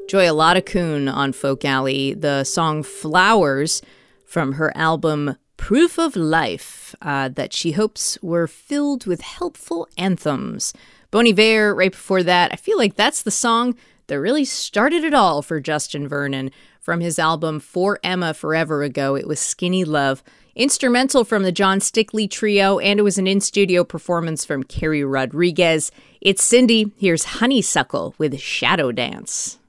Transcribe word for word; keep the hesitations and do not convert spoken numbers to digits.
Joy Coon on Folk Alley, the song Flowers from her album Proof of Life, uh, that she hopes were filled with helpful anthems. Bon Iver, right before that, I feel like that's the song that really started it all for Justin Vernon. From his album For Emma forever ago, it was Skinny Love, instrumental from the John Stickley Trio, and it was an in-studio performance from Kerry Rodriguez. It's Cindy. Here's Honeysuckle with Shadow Dance.